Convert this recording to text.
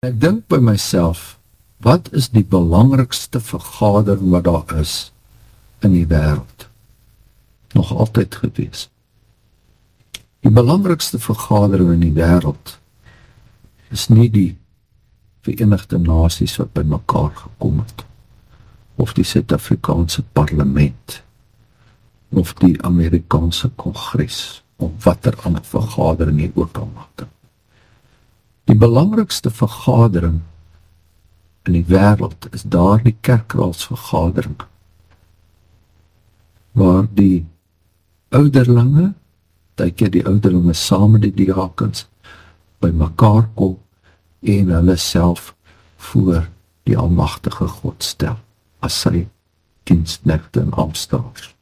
ek dink by myself, wat is die belangrikste vergadering wat daar is in die wêreld? Nog altyd gewees. Die belangrikste vergadering in die wêreld is nie die Verenigde Nasies wat by mekaar gekom het, of die Suid-Afrikaanse parlement, of die Amerikaanse Kongres, of watter ander vergadering jy ook al maak. Die belangrikste vergadering in die wêreld is daar die kerkraadsvergadering, waar die ouderlinge, tydjie die ouderlinge saam met die diakens, by mekaar kom en hulle self voor die almagtige God stel, as sy diensknegte en aanstaanders.